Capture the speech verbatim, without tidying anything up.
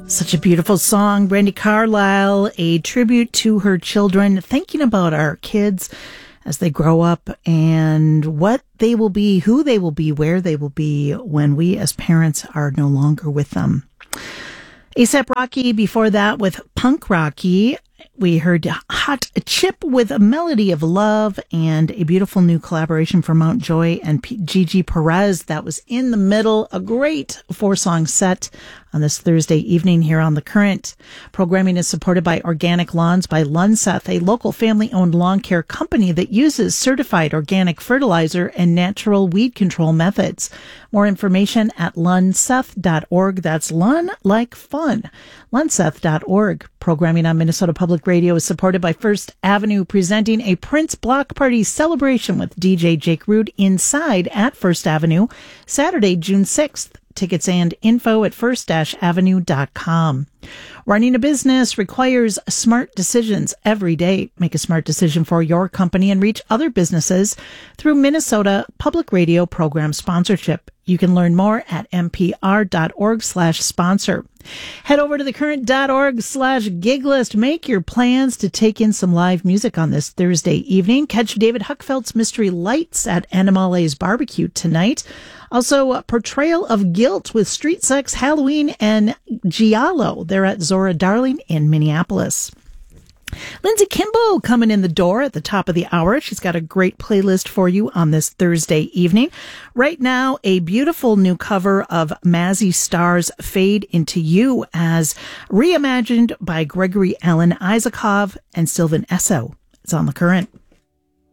Such a beautiful song. Brandi Carlile, a tribute to her children, thinking about our kids as they grow up and what they will be, who they will be, where they will be when we as parents are no longer with them. A$AP Rocky before that with Punk Rocky. We heard Hot Chip with a Melody of Love and a beautiful new collaboration from Mount Joy and P- Gigi Perez. That was in the middle. A great four-song set on this Thursday evening here on The Current. Programming is supported by Organic Lawns by Lunseth, a local family-owned lawn care company that uses certified organic fertilizer and natural weed control methods. More information at lunseth dot org. That's Lun like fun. lunseth dot org. Programming on Minnesota Public Radio is supported by First Avenue, presenting a Prince Block Party celebration with D J Jake Root inside at First Avenue, Saturday, June sixth. Tickets and info at first avenue dot com. Running a business requires smart decisions every day. Make a smart decision for your company and reach other businesses through Minnesota Public Radio program sponsorship. You can learn more at npr.org slash sponsor. Head over to thecurrent.org slash gig list. Make your plans to take in some live music on this Thursday evening. Catch David Huckfeldt's Mystery Lights at Animale's Barbecue tonight. Also, uh, Portrayal of Guilt with Street Sex, Halloween, and Giallo. They're at Zora Darling in Minneapolis. Lindsay Kimbo coming in the door at the top of the hour. She's got a great playlist for you on this Thursday evening. Right now, a beautiful new cover of Mazzy Star's Fade Into You as reimagined by Gregory Alan Isakov and Sylvan Esso. It's on The Current.